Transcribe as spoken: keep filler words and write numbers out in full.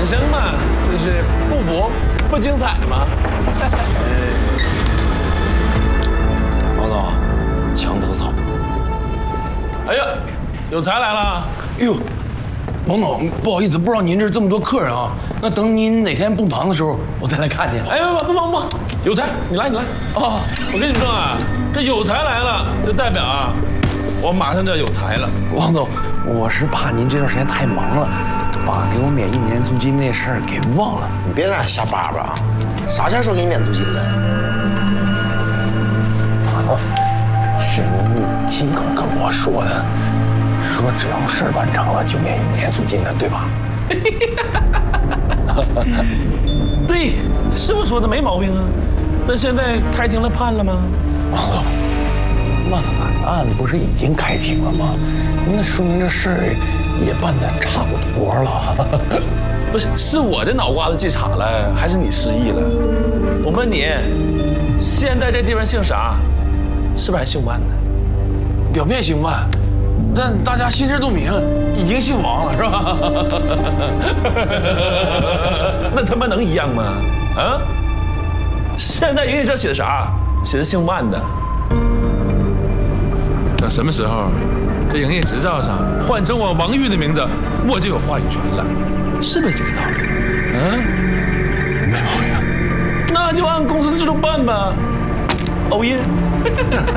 人生嘛，就是不搏不精彩嘛。 王总，墙头草。 哎呀，有才来了！ 哎呦，王总，不好意思，不知道您这儿这么多客人啊。那等您哪天不忙的时候，我再来看您。 哎，不不不不，有才，你来你来。哦，我跟你说啊，这有才来了，就代表啊，我马上就要有才了。 王总，我是怕您这段时间太忙了，把给我免一年租金那事儿给忘了。 你别在那瞎叭叭啊！啥前说给你免租金了？ 啊，是您亲口跟我说的，说只要事儿办成了就免一年租金的，对吧？ 对，是我说的没毛病啊。但现在开庭了，判了吗？ 王总，那案不是已经开庭了吗？那说明这事儿也办得差不多了。 不是，是我这脑瓜子记岔了，还是你失忆了？我问你，现在这地方姓啥？是不是还姓万呢？ 表面姓万，但大家心知肚明，已经姓王了，是吧？ 那他妈能一样吗？啊？现在营业证写的啥？写的姓万的。等什么时候，这营业执照上换成我王玉的名字，我就有话语权了，是不是这个道理？嗯， 没毛病。 那就按公司的制度办吧。欧印。